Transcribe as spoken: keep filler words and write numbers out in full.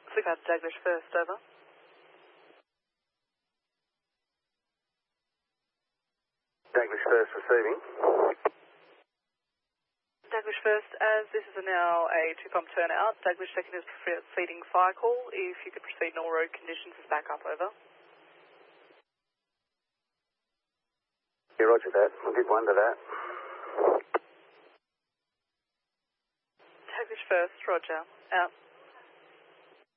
Flick out to Daglish first, over. Daglish first receiving. Daglish first, as this is now a two-pump turnout, Daglish second is proceeding fire call. If you could proceed in all road conditions as backup, over. Yeah, roger that. We'll get one to that. Daglish first, roger. Out.